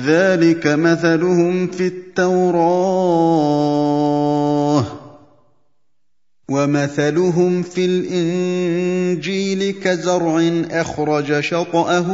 ذَٰلِكَ مَثَلُهُمْ فِي التَّوْرَاةِ ۚ وَمَثَلُهُمْ فِي الْإِنجِيلِ كَزَرْعٍ أَخْرَجَ شَطْأَهُ